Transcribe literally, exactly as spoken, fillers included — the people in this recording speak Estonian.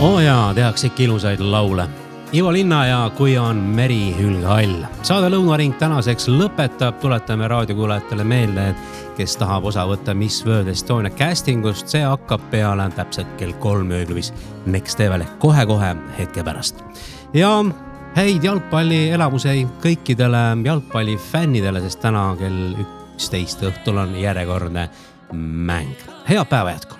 oo jaa, tehakse ikka ilusaid laule. Ivo Linna ja Kui on meri hülgehall. Saade Lõunaring tänaseks lõpetab. Tuletame raadiokuulajatele meelde, et kes tahab osa võtta Miss World Estonia castingust, see hakkab peale täpselt kell kolm ööklubis Next Level kohe-kohe hetke pärast. Ja häid jalgpalli elamusi kõikidele jalgpallifännidele, sest täna kell üksteist õhtul on järjekordne mäng. Hea päeva jätku!